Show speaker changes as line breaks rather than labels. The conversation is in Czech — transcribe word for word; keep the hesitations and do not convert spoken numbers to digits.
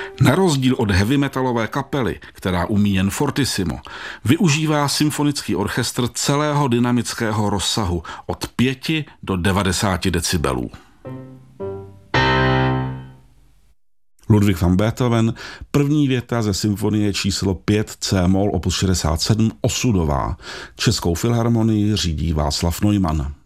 Na rozdíl od heavy metalové kapely, která umí jen fortissimo, využívá symfonický orchestr celého dynamického rozsahu od pěti do devadesáti decibelů. Ludwig van Beethoven, první věta ze symfonie číslo pět C-moll opus šedesát sedm Osudová. Českou filharmonii řídí Václav Neumann.